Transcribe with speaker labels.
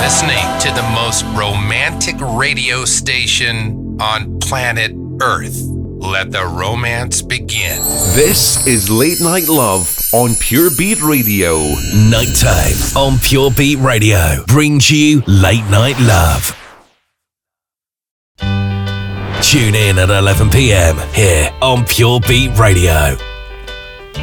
Speaker 1: listening to the most romantic radio station on planet Earth. Let the romance begin.
Speaker 2: This is Late Night Love on Pure Beat Radio.
Speaker 3: Nighttime on Pure Beat Radio brings you Late Night Love. Tune in at 11 p.m. here on Pure Beat Radio.